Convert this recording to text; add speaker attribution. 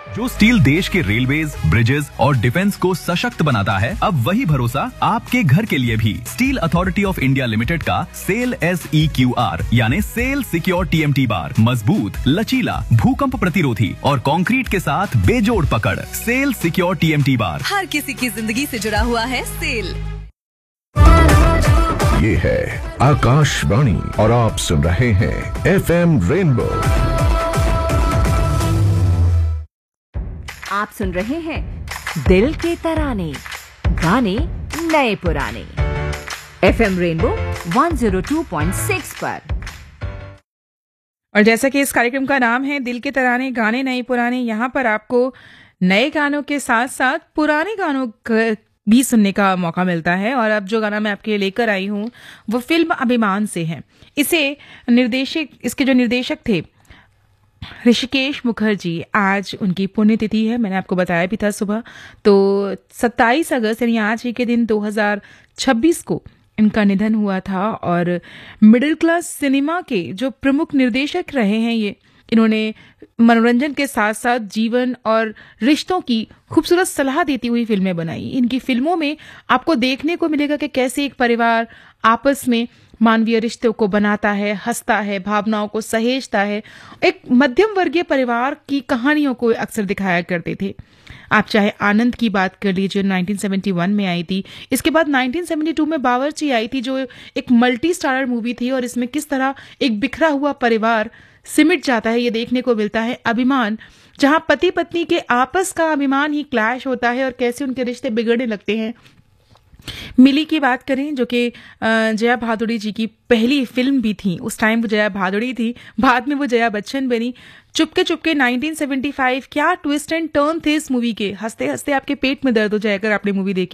Speaker 1: जो स्टील देश के रेलवेज, ब्रिजेस और डिफेंस को सशक्त बनाता है, अब वही भरोसा आपके घर के लिए भी। Steel authority of India limited का सेल SEQR यानी सेल सिक्योर TMT बार मजबूत, लचीला, भूकंप प्रतिरोधी और कंक्रीट के साथ बेजोड़ पकड़। सेल सिक्योर TMT बार
Speaker 2: हर किसी की जिंदगी से जुड़ा हुआ है सेल।
Speaker 3: ये है आकाशवाणी और आप सुन रहे हैं FM रेनबो।
Speaker 4: आप सुन रहे हैं दिल के तराने, गाने नए पुराने, FM रेनबो 102.6 पर।
Speaker 5: और जैसा कि इस कार्यक्रम का नाम है दिल के तराने, गाने नए पुराने, यहाँ पर आपको नए गानों के साथ साथ पुराने गानों भी सुनने का मौका मिलता है। और अब जो गाना मैं आपके लिए लेकर आई हूँ वो फिल्म अभिमान से है। इसके जो निर्देशक थे ऋषिकेश मुखर्जी, आज उनकी पुण्यतिथि है, मैंने आपको बताया भी था सुबह। तो 27 अगस्त यानी आज ही के दिन 2026 को इनका निधन हुआ था। और मिडिल क्लास सिनेमा के जो प्रमुख निर्देशक रहे हैं इन्होंने मनोरंजन के साथ साथ जीवन और रिश्तों की खूबसूरत सलाह देती हुई फिल्में बनाई। इनकी फिल्मों में आपको देखने को मिलेगा कि कैसे एक परिवार आपस में मानवीय रिश्तों को बनाता है, हंसता है, भावनाओं को सहेजता है। एक मध्यम वर्गीय परिवार की कहानियों को अक्सर दिखाया करते थे। आप चाहे आनंद की बात कर लीजिए, 1971 में आई थी। इसके बाद 1972 में बावर्ची आई थी, जो एक मल्टी स्टारर मूवी थी। और इसमें किस तरह एक बिखरा हुआ परिवार सिमट जाता है ये देखने को मिलता है। अभिमान, जहां पति पत्नी के आपस का अभिमान ही क्लैश होता है और कैसे उनके रिश्ते बिगड़ने लगते हैं। मिली की बात करें, जो कि जया भादुड़ी जी की पहली फिल्म भी थी। उस टाइम वो जया भादुड़ी थी, बाद में वो जया बच्चन बनी। चुपके चुपके 1975, क्या ट्विस्ट एंड टर्न थे इस मूवी के। हंसते हंसते आपके पेट में दर्द हो जाएगा अगर आपने मूवी देखी।